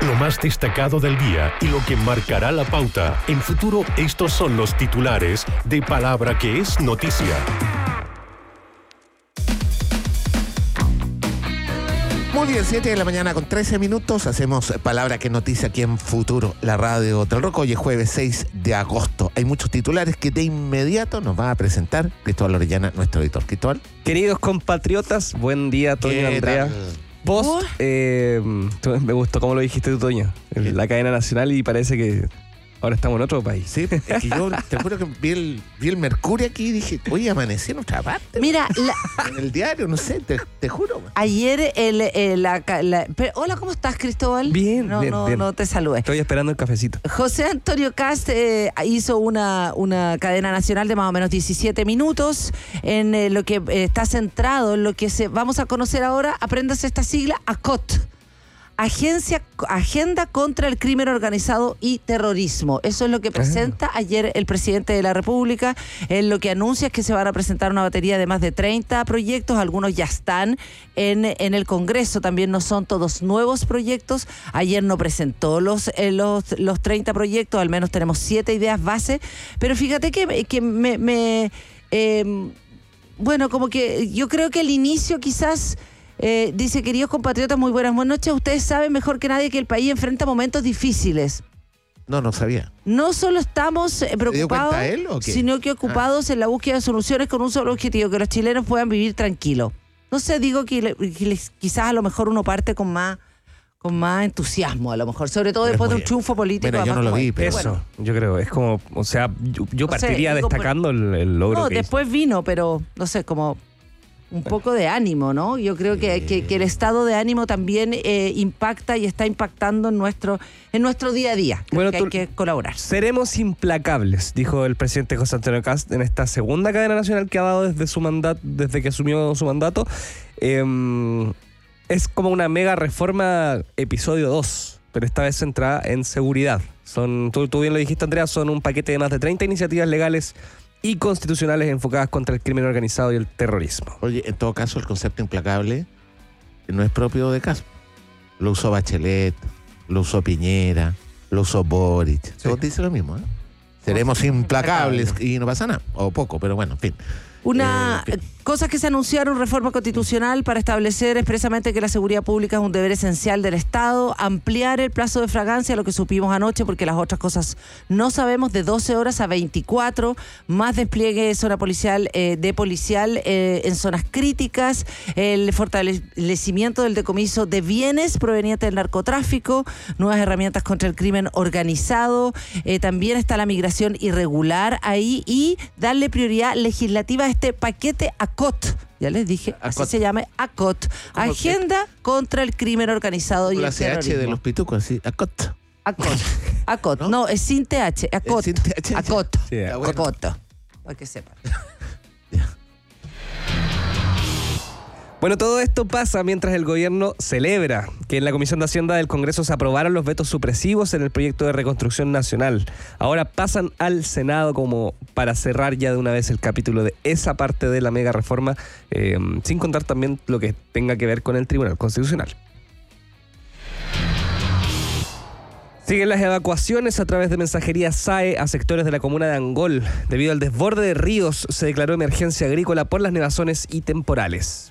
Lo más destacado del día y lo que marcará la pauta. En Futuro, estos son los titulares de Palabra que es noticia. Muy bien, 7 de la mañana con 13 minutos. Hacemos Palabra que noticia aquí en Futuro, la radio del Rock. Hoy es jueves 6 de agosto. Hay muchos titulares que de inmediato nos va a presentar Cristóbal Orellana, nuestro editor. Cristóbal. Queridos compatriotas, buen día, Toño, Andrea. Vos, me gustó cómo lo dijiste tú, Toño. La cadena nacional y parece que ahora estamos en otro país. Sí, es que yo te juro que vi el Mercurio aquí y dije, oye, amanecí en otra parte. Mira, en el diario, no sé, te juro. Ayer hola, ¿cómo estás, Cristóbal? Bien, bien. No te saludé. Estoy esperando el cafecito. José Antonio Cast hizo una cadena nacional de más o menos 17 minutos en lo que está centrado en lo que vamos a conocer ahora. Apréndase esta sigla, ACOT. Agenda contra el Crimen Organizado y Terrorismo. Eso es lo que presenta ayer el presidente de la República. Él lo que anuncia es que se van a presentar una batería de más de 30 proyectos. Algunos ya están en el Congreso. También no son todos nuevos proyectos. Ayer no presentó los 30 proyectos. Al menos tenemos 7 ideas base. Pero fíjate que bueno, como que yo creo que el inicio quizás... dice, queridos compatriotas, muy buenas noches. Ustedes saben mejor que nadie que el país enfrenta momentos difíciles. No sabía. No solo estamos preocupados, él, ¿o qué? sino que ocupados en la búsqueda de soluciones con un solo objetivo, que los chilenos puedan vivir tranquilos. No sé, digo que quizás a lo mejor uno parte con más entusiasmo, a lo mejor, sobre todo después de un triunfo político. Mira, yo no lo vi, pero eso, yo creo, es como, o sea, yo partiría destacando el logro. No, que después hizo. vino, pero no sé, como un poco de ánimo, ¿no? Yo creo que el estado de ánimo también impacta y está impactando en nuestro día a día. Creo que hay que colaborar. Seremos implacables, dijo el presidente José Antonio Cast en esta segunda cadena nacional que ha dado desde que asumió su mandato. Es como una mega reforma episodio 2, pero esta vez centrada en seguridad. Tú bien lo dijiste, Andrea, son un paquete de más de 30 iniciativas legales y constitucionales enfocadas contra el crimen organizado y el terrorismo. Oye, en todo caso, el concepto implacable no es propio de Cast. Lo usó Bachelet, lo usó Piñera, lo usó Boric. Sí. Todos dicen lo mismo, ¿eh? Seremos implacables y no pasa nada, o poco, pero bueno, en fin. Cosas que se anunciaron: reforma constitucional para establecer expresamente que la seguridad pública es un deber esencial del Estado, ampliar el plazo de fragancia, lo que supimos anoche, porque las otras cosas no sabemos, de 12 horas a 24, más despliegue de zona policial, en zonas críticas, el fortalecimiento del decomiso de bienes provenientes del narcotráfico, nuevas herramientas contra el crimen organizado, también está la migración irregular ahí, y darle prioridad legislativa a este paquete ACOT. Ya les dije, así se llama, ACOT. Agenda contra el crimen organizado y el terrorismo. La CH de los pitucos, así, ACOT. ACOT. No, es sin TH, ACOT. Sin TH. ACOT. Sí, ACOT. Para que sepan. Bueno, todo esto pasa mientras el gobierno celebra que en la Comisión de Hacienda del Congreso se aprobaron los vetos supresivos en el proyecto de reconstrucción nacional. Ahora pasan al Senado como para cerrar ya de una vez el capítulo de esa parte de la mega reforma, sin contar también lo que tenga que ver con el Tribunal Constitucional. Siguen las evacuaciones a través de mensajería SAE a sectores de la comuna de Angol. Debido al desborde de ríos, se declaró emergencia agrícola por las nevazones y temporales.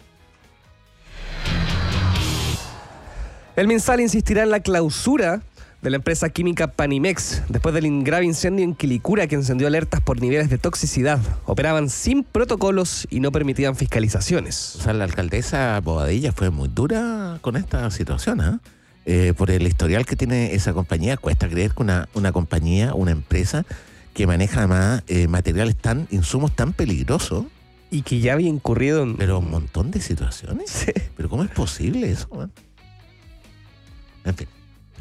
El MinSal insistirá en la clausura de la empresa química Panimex después del grave incendio en Quilicura que encendió alertas por niveles de toxicidad. Operaban sin protocolos y no permitían fiscalizaciones. O sea, la alcaldesa Bobadilla fue muy dura con esta situación, por el historial que tiene esa compañía. Cuesta creer que una compañía, una empresa que maneja además insumos tan peligrosos. Y que ya había incurrido en... Pero un montón de situaciones. Sí. ¿Pero cómo es posible eso, man? En fin.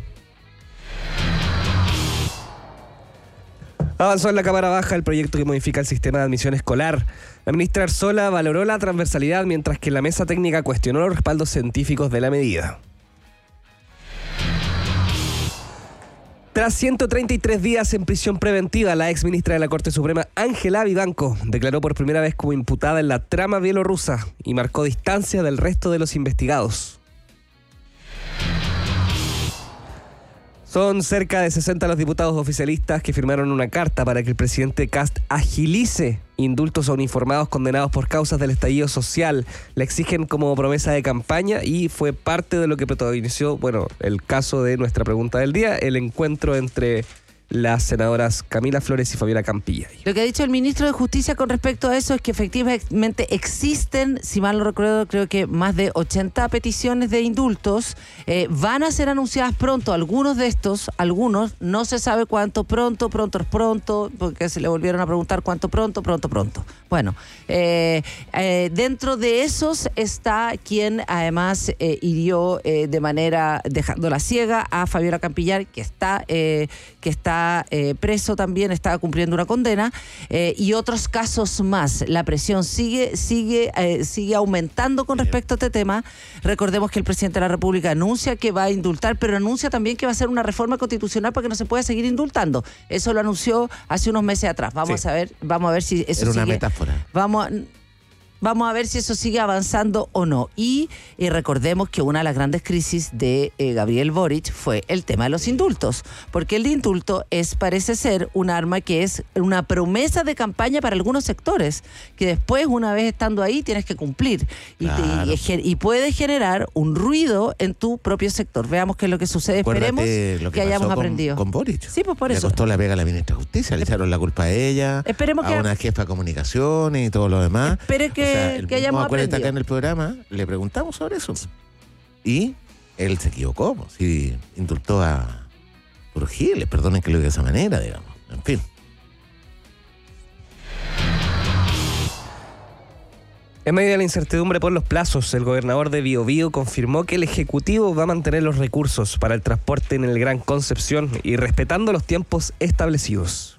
Avanzó en la Cámara Baja el proyecto que modifica el sistema de admisión escolar. La ministra Arzola valoró la transversalidad, mientras que la mesa técnica cuestionó los respaldos científicos de la medida. Tras 133 días en prisión preventiva, la ex ministra de la Corte Suprema, Ángela Vivanco, declaró por primera vez como imputada en la trama bielorrusa y marcó distancia del resto de los investigados. Son cerca de 60 los diputados oficialistas que firmaron una carta para que el presidente Kast agilice indultos a uniformados condenados por causas del estallido social. La exigen como promesa de campaña y fue parte de lo que protagonizó, el caso de nuestra pregunta del día, el encuentro entre las senadoras Camila Flores y Fabiola Campillay. Lo que ha dicho el ministro de Justicia con respecto a eso es que efectivamente existen, si mal no recuerdo, creo que más de 80 peticiones de indultos. Van a ser anunciadas pronto. Algunos de estos, no se sabe cuánto pronto es pronto, porque se le volvieron a preguntar cuánto pronto. Bueno, dentro de esos está quien además hirió de manera dejándola ciega a Fabiola Campillay, que está preso también, está cumpliendo una condena, y otros casos más. La presión sigue aumentando con respecto a este tema. Recordemos que el presidente de la República anuncia que va a indultar, pero anuncia también que va a hacer una reforma constitucional para que no se pueda seguir indultando. Eso lo anunció hace unos meses atrás. Vamos a ver si eso Era una sigue. metáfora. Vamos a ver si eso sigue avanzando o no. Y recordemos que una de las grandes crisis de Gabriel Boric fue el tema de los indultos. Porque el indulto parece ser un arma que es una promesa de campaña para algunos sectores, que después, una vez estando ahí, tienes que cumplir. Claro. Y puede generar un ruido en tu propio sector. Veamos qué es lo que sucede. Esperemos que hayamos aprendido. Con Boric. Sí, pues por eso. Le costó la pega a la ministra de Justicia, le echaron la culpa a ella, Esperemos a una jefa de comunicaciones y todo lo demás. Espero que hayamos aprendido. Acá en el programa le preguntamos sobre eso. Y él se equivocó. Si indultó a Giles, perdonen que lo diga de esa manera, digamos. En fin. En medio de la incertidumbre por los plazos, el gobernador de Biobío confirmó que el Ejecutivo va a mantener los recursos para el transporte en el Gran Concepción y respetando los tiempos establecidos.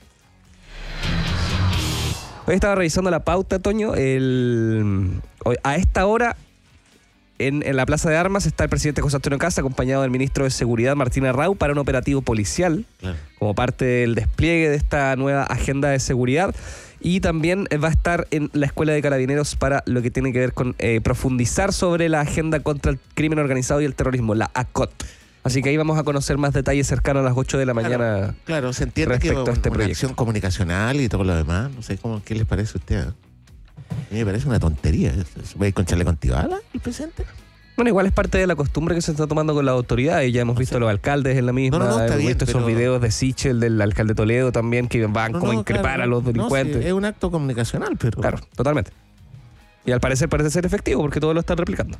Hoy estaba revisando la pauta, Toño. A esta hora, en la Plaza de Armas, está el presidente José Antonio Kast, acompañado del ministro de Seguridad, Martín Arrau, para un operativo policial, Claro. como parte del despliegue de esta nueva agenda de seguridad. Y también va a estar en la Escuela de Carabineros para lo que tiene que ver con profundizar sobre la agenda contra el crimen organizado y el terrorismo, la ACOT. Así que ahí vamos a conocer más detalles cercanos a las 8 de la mañana. Claro, se entiende que respecto a este una proyecto. acción comunicacional y todo lo demás. No sé qué les parece a usted. A mí me parece una tontería. ¿Va a ir con chaleco antibala el presidente? Bueno, igual es parte de la costumbre que se está tomando con la autoridad. Y ya hemos visto a los alcaldes en la misma. No, está hemos bien, visto esos pero- videos de Sichel, del alcalde de Toledo también, que van como a increpar claro, a los delincuentes. No, sí, es un acto comunicacional, pero... Claro, totalmente. Y al parecer parece ser efectivo porque todos lo están replicando.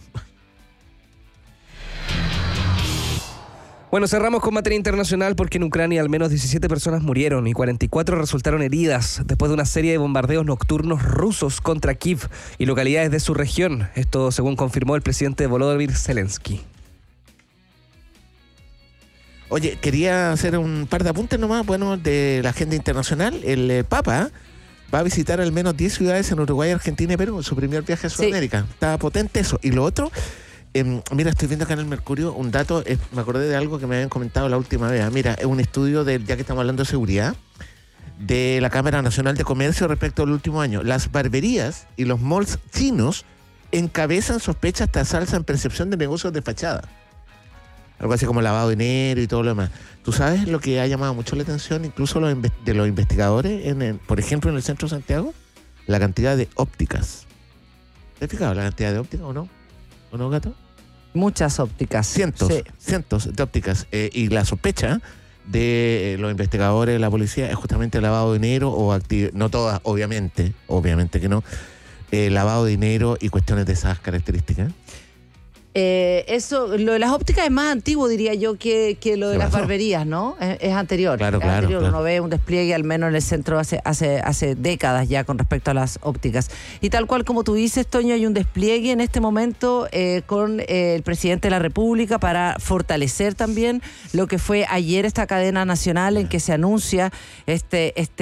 Bueno, cerramos con materia internacional porque en Ucrania al menos 17 personas murieron y 44 resultaron heridas después de una serie de bombardeos nocturnos rusos contra Kiev y localidades de su región. Esto según confirmó el presidente Volodymyr Zelensky. Oye, quería hacer un par de apuntes nomás, de la agenda internacional. El Papa va a visitar al menos 10 ciudades en Uruguay, Argentina y Perú en su primer viaje a Sudamérica. Está potente eso. Y lo otro, mira, estoy viendo acá en el Mercurio un dato, me acordé de algo que me habían comentado la última vez. Mira, es un estudio, ya que estamos hablando de seguridad, de la Cámara Nacional de Comercio respecto al último año. Las barberías y los malls chinos encabezan sospechas tras alza en percepción de negocios de fachada. Algo así como lavado de dinero y todo lo demás. ¿Tú sabes lo que ha llamado mucho la atención, incluso de los investigadores, por ejemplo, en el centro de Santiago? La cantidad de ópticas. ¿Te has fijado la cantidad de ópticas o no? ¿O no, Gato? Muchas ópticas. Cientos de ópticas. Y la sospecha de los investigadores de la policía es justamente el lavado de dinero o no todas, obviamente que no. Lavado de dinero y cuestiones de esas características. Eso, lo de las ópticas es más antiguo, diría yo, que lo de ¿Qué las pasó? barberías, ¿no? Es anterior. Claro, es anterior. claro. Uno ve un despliegue, al menos en el centro, hace décadas ya con respecto a las ópticas. Y tal cual como tú dices, Toño, hay un despliegue en este momento con el presidente de la República para fortalecer también lo que fue ayer esta cadena nacional en que se anuncia este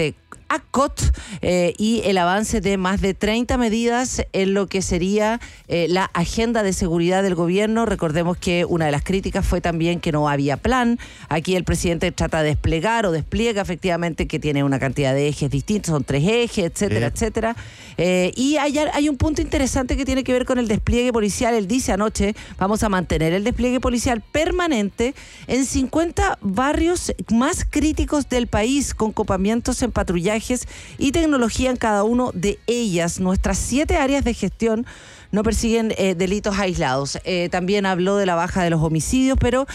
ACOT y el avance de más de 30 medidas en lo que sería la agenda de seguridad del gobierno. Recordemos que una de las críticas fue también que no había plan. Aquí el presidente trata de desplegar o despliega efectivamente que tiene una cantidad de ejes distintos, son 3 ejes, etcétera, etcétera. Y hay un punto interesante que tiene que ver con el despliegue policial. Él dice anoche, vamos a mantener el despliegue policial permanente en 50 barrios más críticos del país, con copamientos en patrullajes y tecnología en cada uno de ellas. Nuestras 7 áreas de gestión no persiguen delitos aislados. También habló de la baja de los homicidios, pero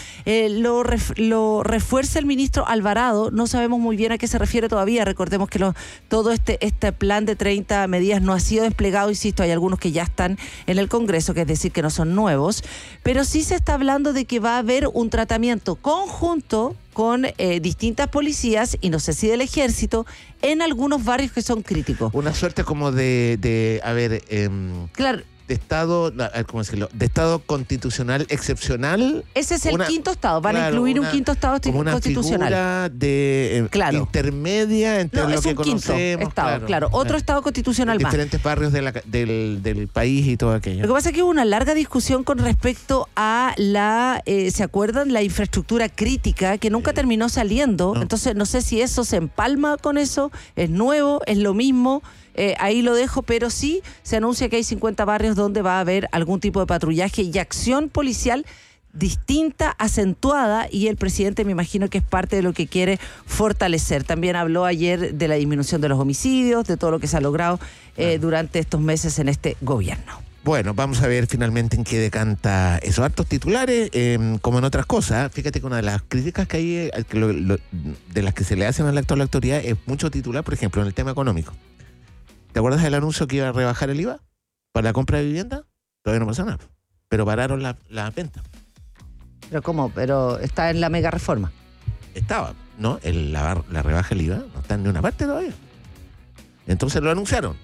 lo refuerza el ministro Alvarado. No sabemos muy bien a qué se refiere todavía. Recordemos que todo este plan de 30 medidas no ha sido desplegado. Insisto, hay algunos que ya están en el Congreso, que es decir, que no son nuevos. Pero sí se está hablando de que va a haber un tratamiento conjunto con distintas policías, y no sé si del ejército, en algunos barrios que son críticos. Una suerte como de claro. De estado, ¿cómo decirlo? De estado constitucional excepcional. Ese es el quinto estado. Van a incluir un quinto estado constitucional. Una figura de intermedia entre lo que conocemos. Estado, claro. Otro estado constitucional más. Diferentes barrios del país y todo aquello. Lo que pasa es que hubo una larga discusión con respecto a ¿se acuerdan? La infraestructura crítica que nunca terminó saliendo. No. Entonces no sé si eso se empalma con eso, es nuevo, es lo mismo. Ahí lo dejo, pero sí se anuncia que hay 50 barrios donde va a haber algún tipo de patrullaje y acción policial distinta, acentuada, y el presidente me imagino que es parte de lo que quiere fortalecer. También habló ayer de la disminución de los homicidios, de todo lo que se ha logrado durante estos meses en este gobierno. Bueno, vamos a ver finalmente en qué decanta esos hartos titulares, como en otras cosas. Fíjate que una de las críticas que hay, de las que se le hacen a la actual autoridad, es mucho titular, por ejemplo, en el tema económico. ¿Te acuerdas del anuncio que iba a rebajar el IVA para la compra de vivienda? Todavía no pasa nada. Pero pararon la venta. ¿Pero cómo? ¿Pero está en la mega reforma? Estaba, ¿no? La rebaja del IVA no está en ninguna parte todavía. Entonces lo anunciaron.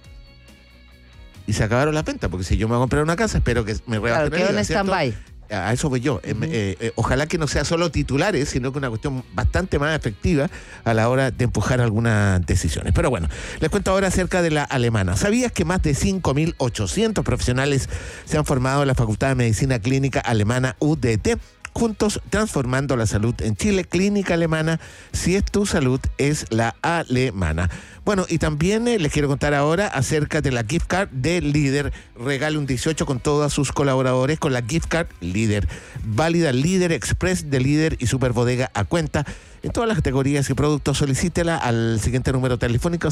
Y se acabaron las ventas, porque si yo me voy a comprar una casa, espero que me rebajen el IVA. Quedó en stand-by. A eso voy yo. Ojalá que no sea solo titulares, sino que una cuestión bastante más efectiva a la hora de empujar algunas decisiones. Pero bueno, les cuento ahora acerca de la alemana. ¿Sabías que más de 5.800 profesionales se han formado en la Facultad de Medicina Clínica Alemana UDT? Juntos transformando la salud en Chile. Clínica Alemana, si es tu salud, es la alemana. Bueno, y también les quiero contar ahora acerca de la gift card de Líder. Regale un 18 con todos sus colaboradores con la gift card Líder. Válida Líder Express de Líder y Superbodega a cuenta. En todas las categorías y productos, solicítela al siguiente número telefónico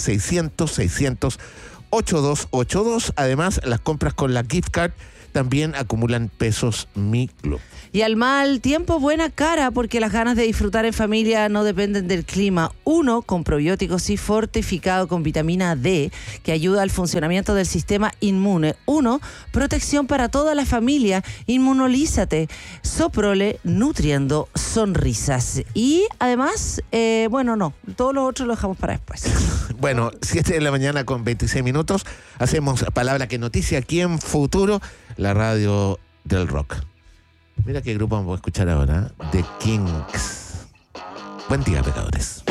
600-600-8282. Además, las compras con la gift card también acumulan pesos Mi Club. Y al mal tiempo, buena cara, porque las ganas de disfrutar en familia no dependen del clima. Uno, con probióticos y fortificado con vitamina D, que ayuda al funcionamiento del sistema inmune. Uno, protección para toda la familia. Inmunolízate. Soprole, nutriendo sonrisas. Y además, todo lo otro lo dejamos para después. Bueno, 7 de la mañana con 26 minutos. Hacemos Palabra que Noticia aquí en Futuro, la radio del rock. Mira qué grupo vamos a escuchar ahora. The Kings. Buen día, pecadores.